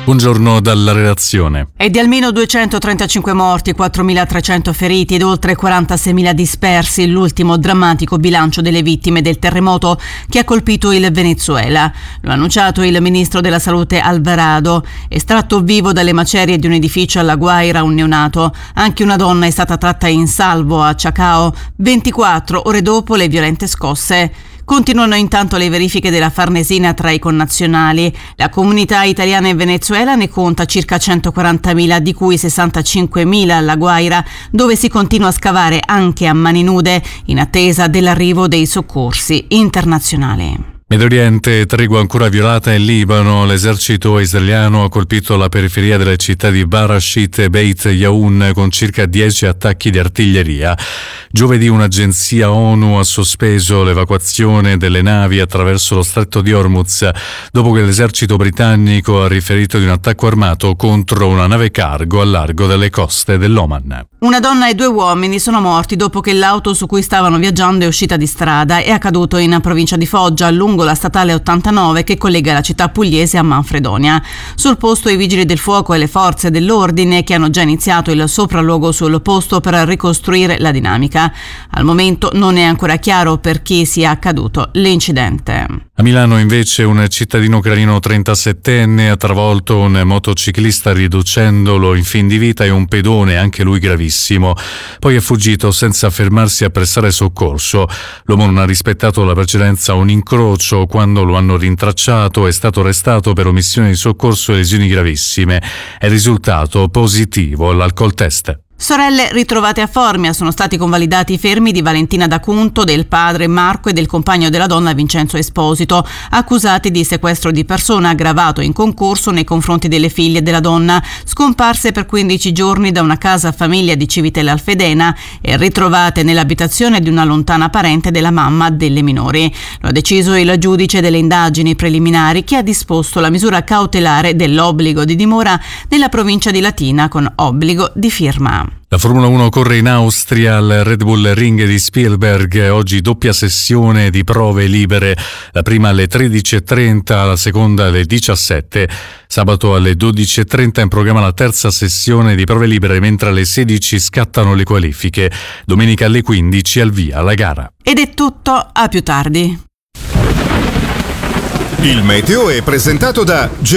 Buongiorno dalla redazione. È di almeno 235 morti, 4.300 feriti ed oltre 46.000 dispersi l'ultimo drammatico bilancio delle vittime del terremoto che ha colpito il Venezuela. Lo ha annunciato il ministro della Salute Alvarado. Estratto vivo dalle macerie di un edificio a La Guaira un neonato. Anche una donna è stata tratta in salvo a Chacao 24 ore dopo le violente scosse. Continuano intanto le verifiche della Farnesina tra i connazionali. La comunità italiana in Venezuela ne conta circa 140.000, di cui 65.000 a La Guaira, dove si continua a scavare anche a mani nude in attesa dell'arrivo dei soccorsi internazionali. Medio Oriente, tregua ancora violata in Libano. L'esercito israeliano ha colpito la periferia delle città di Barashit e Beit Yaun con circa 10 attacchi di artiglieria. Giovedì un'agenzia ONU ha sospeso l'evacuazione delle navi attraverso lo stretto di Hormuz dopo che l'esercito britannico ha riferito di un attacco armato contro una nave cargo a largo delle coste dell'Oman. Una donna e 2 uomini sono morti dopo che l'auto su cui stavano viaggiando è uscita di strada. È accaduto in provincia di Foggia, lungo la statale 89 che collega la città pugliese a Manfredonia. Sul posto i vigili del fuoco e le forze dell'ordine che hanno già iniziato il sopralluogo sul posto per ricostruire la dinamica. Al momento non è ancora chiaro per chi sia accaduto l'incidente. A Milano invece un cittadino ucraino 37enne ha travolto un motociclista riducendolo in fin di vita e un pedone, anche lui gravissimo. Poi è fuggito senza fermarsi a prestare soccorso. L'uomo non ha rispettato la precedenza a un incrocio. Quando lo hanno rintracciato è stato arrestato per omissione di soccorso e lesioni gravissime. È risultato positivo all'alcol test. Sorelle ritrovate a Formia. Sono stati convalidati i fermi di Valentina D'Acunto, del padre Marco e del compagno della donna Vincenzo Esposito, accusati di sequestro di persona aggravato in concorso nei confronti delle figlie della donna, scomparse per 15 giorni da una casa famiglia di Civitella Alfedena e ritrovate nell'abitazione di una lontana parente della mamma delle minori. Lo ha deciso il giudice delle indagini preliminari, che ha disposto la misura cautelare dell'obbligo di dimora nella provincia di Latina con obbligo di firma. La Formula 1 corre in Austria al Red Bull Ring di Spielberg. Oggi doppia sessione di prove libere, la prima alle 13.30, la seconda alle 17. Sabato alle 12.30 in programma la terza sessione di prove libere, mentre alle 16 scattano le qualifiche. Domenica alle 15 al via la gara. Ed è tutto, a più tardi. Il meteo è presentato da